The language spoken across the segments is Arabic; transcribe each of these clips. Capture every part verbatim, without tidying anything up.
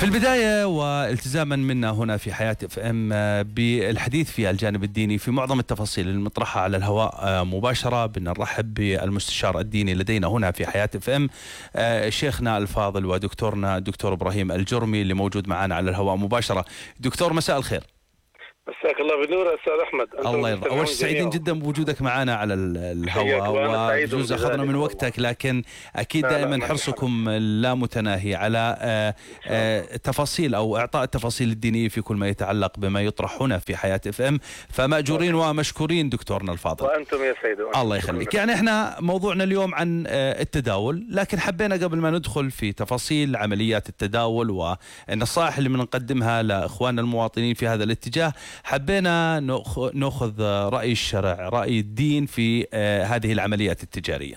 في البداية والتزاما منا هنا في حياة اف ام بالحديث في الجانب الديني في معظم التفاصيل المطرحة على الهواء مباشرة، بدنا نرحب بالمستشار الديني لدينا هنا في حياة اف ام شيخنا الفاضل ودكتورنا الدكتور ابراهيم الجرمي اللي موجود معنا على الهواء مباشرة. دكتور مساء الخير. مساك الله بالنور استاذ احمد. الله يرضى. اول شيء سعيدين جدا بوجودك معنا على الهواء، وجوز اخذنا من وقتك، لكن اكيد دائما حرصكم لا متناهي على تفاصيل او اعطاء التفاصيل الدينيه في كل ما يتعلق بما يطرح هنا في حياه اف ام، فماجورين ومشكورين دكتورنا الفاضل. وانتم يا سيدي. الله يخليك. يعني احنا موضوعنا اليوم عن التداول، لكن حبينا قبل ما ندخل في تفاصيل عمليات التداول والنصائح اللي بنقدمها لاخواننا المواطنين في هذا الاتجاه، حبينا نأخذ رأي الشرع، رأي الدين في هذه العمليات التجارية.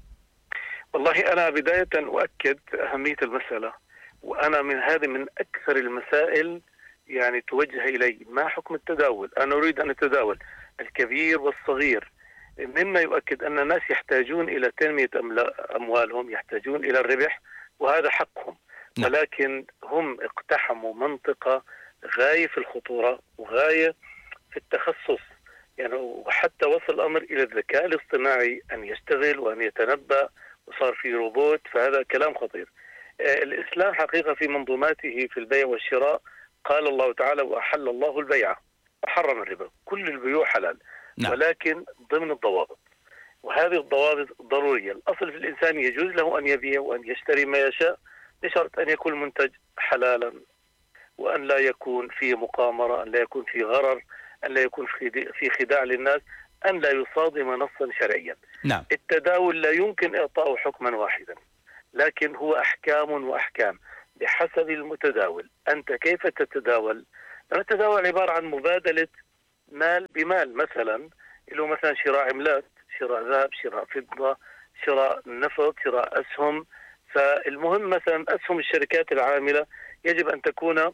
والله أنا بداية أؤكد أهمية المسألة، وأنا من هذه من أكثر المسائل يعني توجه إلي. ما حكم التداول؟ أنا أريد أن أتداول الكبير والصغير، مما يؤكد أن الناس يحتاجون إلى تنمية أموالهم، يحتاجون إلى الربح، وهذا حقهم. ولكن هم اقتحموا منطقة غاية في الخطورة وغاية في التخصص، يعني وحتى وصل الأمر إلى الذكاء الاصطناعي أن يشتغل وأن يتنبأ، وصار في روبوت، فهذا كلام خطير. آه الإسلام حقيقة في منظوماته في البيع والشراء قال الله تعالى: وأحل الله البيع وحرم الربا. كل البيوع حلال، نعم. ولكن ضمن الضوابط، وهذه الضوابط ضرورية. الأصل في الإنسان يجوز له أن يبيع وأن يشتري ما يشاء بشرط أن يكون المنتج حلالا، وأن لا يكون فيه مقامرة، أن لا يكون فيه غرر، أن لا يكون في خداع للناس، أن لا يصادم نصا شرعيا. نعم. التداول لا يمكن إعطاء حكما واحدا، لكن هو أحكام وأحكام بحسب المتداول. أنت كيف تتداول؟ التداول عبارة عن مبادلة مال بمال، مثلا اللي هو مثلا شراء عملات، شراء ذهب، شراء فضة، شراء نفط، شراء أسهم. فالمهم مثلا أسهم الشركات العاملة يجب أن تكون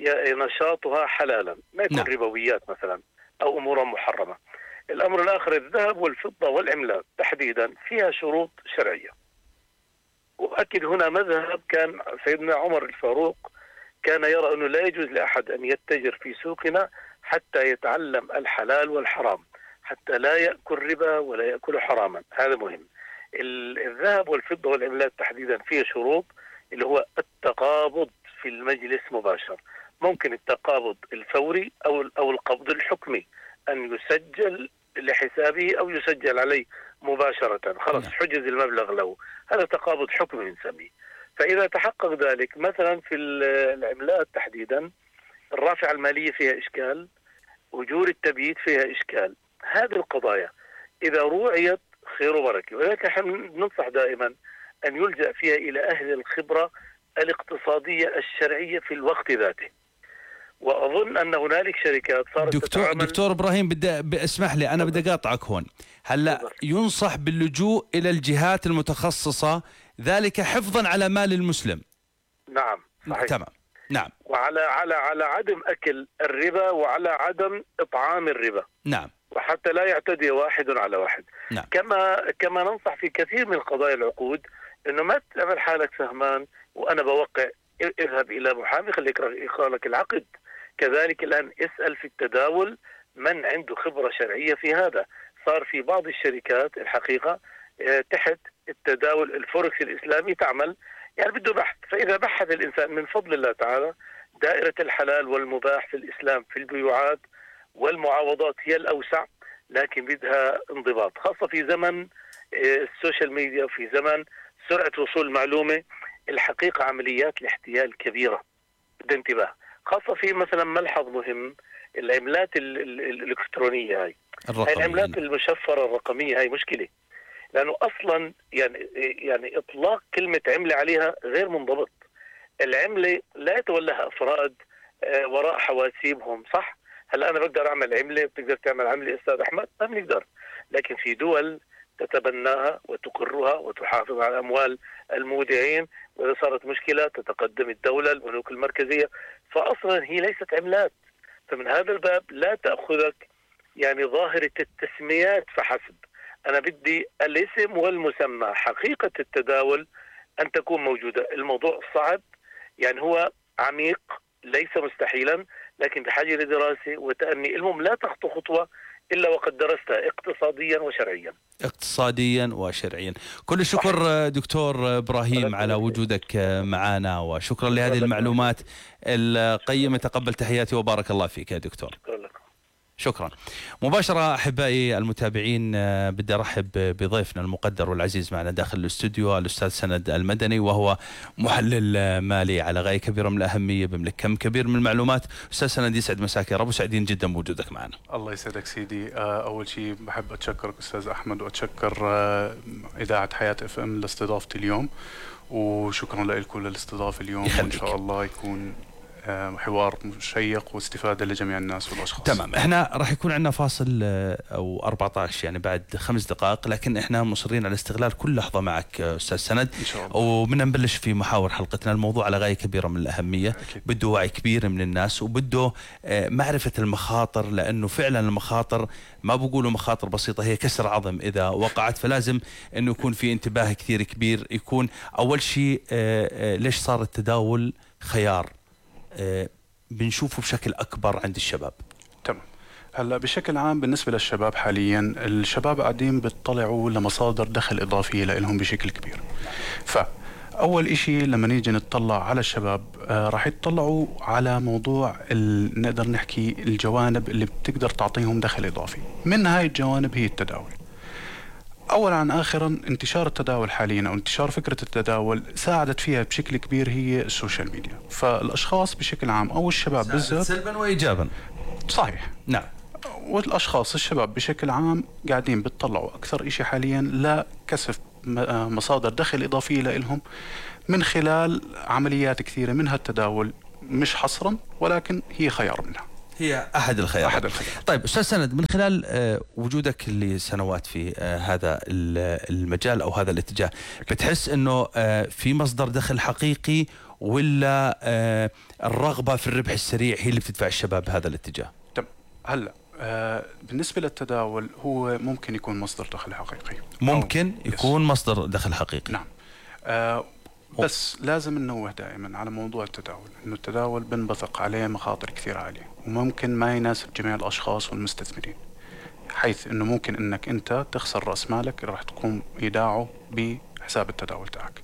نشاطها حلالا، ما يكون نعم. ربويات مثلا أو أمور محرمة. الأمر الآخر الذهب والفضة والعملات تحديدا فيها شروط شرعية. وأكد هنا مذهب كان سيدنا عمر الفاروق كان يرى أنه لا يجوز لأحد أن يتجر في سوقنا حتى يتعلم الحلال والحرام، حتى لا يأكل ربا ولا يأكل حراما. هذا مهم. الذهب والفضة والعملات تحديدا فيها شروط، اللي هو التقابض في المجلس مباشر. ممكن التقابض الفوري أو أو القبض الحكمي، أن يسجل لحسابه أو يسجل عليه مباشرة، خلاص حجز المبلغ له، هذا تقابض حكمي نسميه. فإذا تحقق ذلك مثلا في العملات تحديدا، الرافعة المالية فيها إشكال، أجور التبييت فيها إشكال. هذه القضايا إذا روعيت خير وبركة، ولكن نحن ننصح دائما أن يلجأ فيها إلى أهل الخبرة الاقتصادية الشرعية في الوقت ذاته. وأظن أن هنالك شركات صارت دكتور تتعامل. دكتور إبراهيم، بدي اسمح لي، أنا بدي أقاطعك هون. هلا ينصح باللجوء إلى الجهات المتخصصة، ذلك حفظا على مال المسلم. نعم صحيح. تمام. نعم. وعلى على على عدم أكل الربا، وعلى عدم إطعام الربا. نعم. وحتى لا يعتدي واحد على واحد. نعم. كما كما ننصح في كثير من قضايا العقود انه ما تعمل حالك سهمان وانا بوقع، اذهب الى محامي خليك يقرا لك العقد. كذلك الان اسال في التداول من عنده خبره شرعيه في هذا. صار في بعض الشركات الحقيقه تحت التداول الفوركس الاسلامي تعمل، يعني بده بحث. فاذا بحث الانسان من فضل الله تعالى، دائره الحلال والمباح في الاسلام في البيوعات والمعاوضات هي الأوسع، لكن بدها انضباط، خاصة في زمن السوشيال ميديا وفي زمن سرعة وصول المعلومة. الحقيقة عمليات الاحتيال كبيرة، بدها انتباه، خاصة في مثلا ملحظ مهم، العملات الإلكترونية هاي، هاي العملات المشفرة الرقمية هاي مشكلة، لأنه أصلا يعني يعني إطلاق كلمة عملة عليها غير منضبط. العملة لا يتولاها أفراد وراء حواسيبهم، صح؟ هلا أنا بقدر أعمل عملة، بتقدر تعمل عملة أستاذ أحمد؟ ما بنقدر، لكن في دول تتبناها وتقرها وتحافظ على أموال المودعين، وإذا صارت مشكلة تتقدم الدولة البنوك المركزية، فأصلا هي ليست عملات. فمن هذا الباب لا تأخذك يعني ظاهرة التسميات فحسب. أنا بدي الاسم والمسمى، حقيقة التداول أن تكون موجودة. الموضوع صعب، يعني هو عميق ليس مستحيلا، لكن بحاجة لدراسة وتأني. المهم لا تخطو خطوة إلا وقد درستها اقتصاديا وشرعيا. اقتصاديا وشرعيا. كل الشكر دكتور إبراهيم على وجودك معنا، وشكرا لهذه المعلومات القيمة. تقبل تحياتي وبارك الله فيك يا دكتور. شكرا لك. شكرا. مباشرة أحبائي المتابعين، بدي أرحب بضيفنا المقدر والعزيز معنا داخل الاستوديو الأستاذ سند المدني، وهو محلل مالي على غاية كبيرة من الأهمية، بملك كم كبير من المعلومات. أستاذ سند يسعد مساك يا رب، وسعيدين جدا بوجودك معنا. الله يسعدك سيدي. أول شيء بحب أتشكرك أستاذ أحمد، وأتشكر إذاعة حياة اف ام لاستضافتي اليوم، وشكرا لكم للاستضافة اليوم، وإن شاء الله يكون حوار شيق واستفادة لجميع الناس والأشخاص. تمام. احنا راح يكون عندنا فاصل او أربعة عشر يعني بعد خمس دقائق، لكن احنا مصرين على استغلال كل لحظة معك استاذ سند إن شاء الله. وبدنا نبلش في محاور حلقتنا. الموضوع على غاية كبيرة من الأهمية، أكيد. بده وعي كبير من الناس، وبده معرفة المخاطر، لأنه فعلا المخاطر ما بقولوا مخاطر بسيطة، هي كسر عظم إذا وقعت. فلازم انه يكون في انتباه كثير كبير. يكون اول شيء ليش صار التداول خيار أه بنشوفه بشكل أكبر عند الشباب؟ تمام. هلا بشكل عام بالنسبة للشباب حاليا، الشباب قاعدين بيطلعوا لمصادر دخل إضافية لهم بشكل كبير. فأول إشي لما نيجي نطلع على الشباب آه راح يطلعوا على موضوع نقدر نحكي الجوانب اللي بتقدر تعطيهم دخل إضافي. من هاي الجوانب هي التداول. أولا عن آخرا انتشار التداول حاليا أو انتشار فكرة التداول ساعدت فيها بشكل كبير هي السوشيال ميديا. فالأشخاص بشكل عام أو الشباب بالذات سلبا وإيجابا. صحيح. نعم. والأشخاص الشباب بشكل عام قاعدين بتطلعوا أكثر إشي حاليا لكسب مصادر دخل إضافية لهم من خلال عمليات كثيرة، منها التداول مش حصرا ولكن هي خيار منها، هي أحد الخيارات. أحد الخيارات. طيب أستاذ سند، من خلال وجودك لسنوات في هذا المجال أو هذا الاتجاه، بتحس أنه في مصدر دخل حقيقي، ولا الرغبة في الربح السريع هي اللي بتدفع الشباب بهذا الاتجاه؟ تمام. هلا آه بالنسبة للتداول هو ممكن يكون مصدر دخل حقيقي. ممكن يكون مصدر دخل حقيقي. نعم. آه بس لازم ننوه دائما على موضوع التداول، انه التداول بنبثق عليه مخاطر كثير عالية، وممكن ما يناسب جميع الاشخاص والمستثمرين، حيث انه ممكن انك انت تخسر راس مالك راح تقوم ايداعه بحساب التداول تاعك.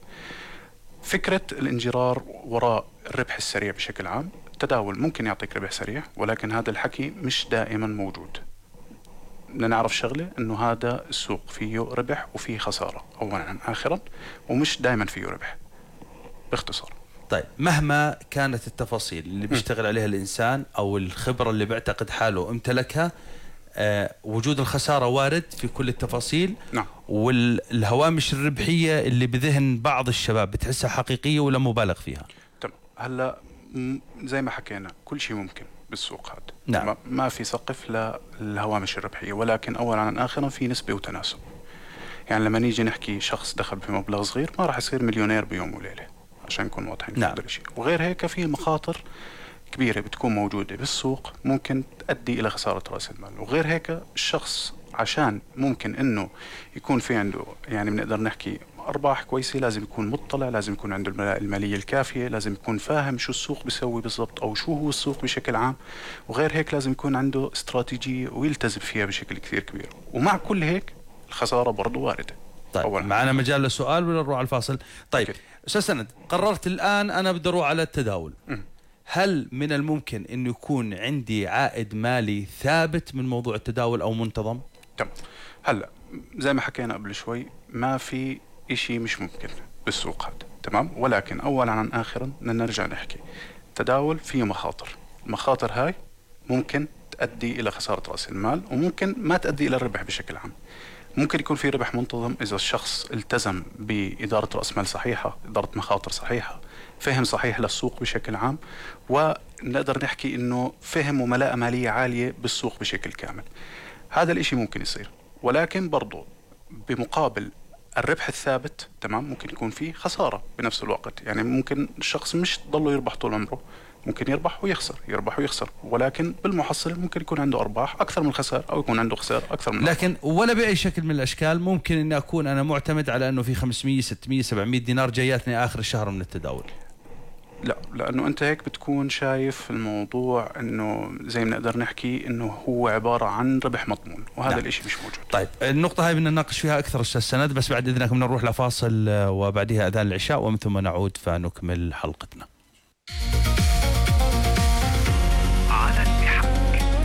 فكرة الانجرار وراء الربح السريع بشكل عام، التداول ممكن يعطيك ربح سريع، ولكن هذا الحكي مش دائما موجود. بدنا نعرف شغلة، انه هذا السوق فيه ربح وفيه خسارة اولا اخرا، ومش دائما فيه ربح باختصار. طيب، مهما كانت التفاصيل اللي بيشتغل عليها الإنسان أو الخبرة اللي بيعتقد حاله امتلكها، أه وجود الخسارة وارد في كل التفاصيل. نعم. والهوامش الربحية اللي بذهن بعض الشباب بتحسها حقيقية ولا مبالغ فيها؟ تمام. هلا زي ما حكينا كل شيء ممكن بالسوق هذا. نعم. ما في سقف للهوامش الربحية، ولكن أولا عن آخرا في نسبة وتناسب. يعني لما نيجي نحكي شخص دخل بمبلغ صغير ما راح يصير مليونير بيوم وليلة، عشان نكون واضحين. نعم. في هذا الشيء. وغير هيك في مخاطر كبيرة بتكون موجودة بالسوق ممكن تؤدي إلى خسارة رأس المال. وغير هيك الشخص عشان ممكن إنه يكون في عنده يعني بنقدر نحكي أرباح كويسة، لازم يكون مطلع، لازم يكون عنده المالية الكافية، لازم يكون فاهم شو السوق بيسوي بالضبط أو شو هو السوق بشكل عام. وغير هيك لازم يكون عنده استراتيجية ويلتزم فيها بشكل كثير كبير. ومع كل هيك الخسارة برضو واردة. طيب، معنا مجال للسؤال ولا نروح على الفاصل؟ طيب أستاذ سند، قررت الآن أنا بدي أروح على التداول. م. هل من الممكن إنه يكون عندي عائد مالي ثابت من موضوع التداول أو منتظم؟ تمام. هلا زي ما حكينا قبل شوي، ما في إشي مش ممكن بالسوق هذا. تمام. ولكن أولا عن آخرا نرجع نحكي التداول فيه مخاطر. المخاطر هاي ممكن تؤدي إلى خسارة رأس المال، وممكن ما تؤدي إلى الربح بشكل عام. ممكن يكون في ربح منتظم إذا الشخص التزم بإدارة رأس مال صحيحة، إدارة مخاطر صحيحة، فهم صحيح للسوق بشكل عام، ونقدر نحكي إنه فهم وملاءة مالية عالية بالسوق بشكل كامل. هذا الإشي ممكن يصير، ولكن برضو بمقابل الربح الثابت تمام ممكن يكون فيه خسارة بنفس الوقت. يعني ممكن الشخص مش ضله يربح طول عمره، ممكن يربح ويخسر، يربح ويخسر، ولكن بالمحصل ممكن يكون عنده أرباح أكثر من خسارة، أو يكون عنده خسارة أكثر من لكن أرباح. ولا بأي شكل من الأشكال ممكن أن أكون أنا معتمد على أنه في خمسمية ستمية سبعمية دينار جاياتني آخر الشهر من التداول. لا، لأنه أنت هيك بتكون شايف الموضوع أنه زي ما نقدر نحكي أنه هو عبارة عن ربح مضمون، وهذا نعم. الإشي مش موجود. طيب النقطة هاي بدنا نناقش فيها أكثر أستاذ سند، بس بعد إذنك بدنا نروح لفاصل وبعدها أذان العشاء ومن ثم نعود فنكمل حلقتنا.